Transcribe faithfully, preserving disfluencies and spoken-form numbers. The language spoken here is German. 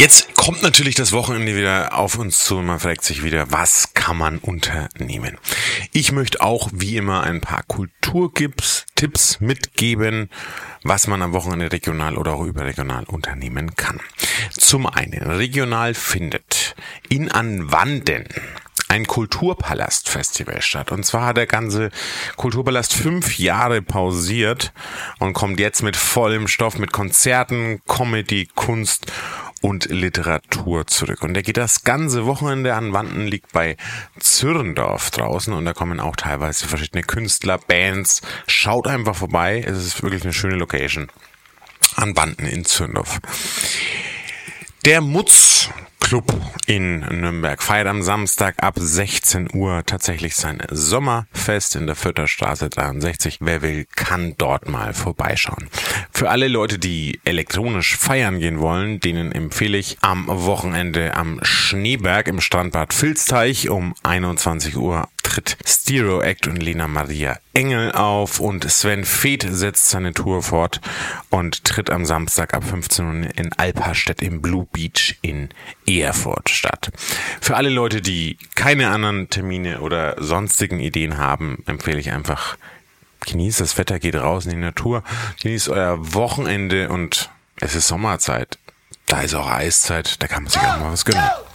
Jetzt kommt natürlich das Wochenende wieder auf uns zu und man fragt sich wieder, was kann man unternehmen? Ich möchte auch wie immer ein paar Kulturtipps mitgeben, was man am Wochenende regional oder auch überregional unternehmen kann. Zum einen, regional findet in Anwanden ein Kulturpalast-Festival statt. Und zwar hat der ganze Kulturpalast fünf Jahre pausiert und kommt jetzt mit vollem Stoff, mit Konzerten, Comedy, Kunst und Literatur zurück. Und der geht das ganze Wochenende an. Wanden liegt bei Zürndorf draußen und da kommen auch teilweise verschiedene Künstler, Bands. Schaut einfach vorbei. Es ist wirklich eine schöne Location. An Wanden in Zürndorf. Der Mutz Club in Nürnberg feiert am Samstag ab sechzehn Uhr tatsächlich sein Sommerfest in der Fürther dreiundsechzig. Wer will, kann dort mal vorbeischauen. Für alle Leute, die elektronisch feiern gehen wollen, denen empfehle ich am Wochenende am Schneeberg im Strandbad Vilsteich um einundzwanzig Uhr tritt Stereo Act und Lena Maria Engel auf und Sven Feth setzt seine Tour fort und tritt am Samstag ab fünfzehn Uhr in Alpastedt im Blue Beach in Erfurt statt. Für alle Leute, die keine anderen Termine oder sonstigen Ideen haben, empfehle ich einfach, genießt das Wetter, geht raus in die Natur, genießt euer Wochenende und es ist Sommerzeit. Da ist auch Eiszeit, da kann man sich auch mal was gönnen.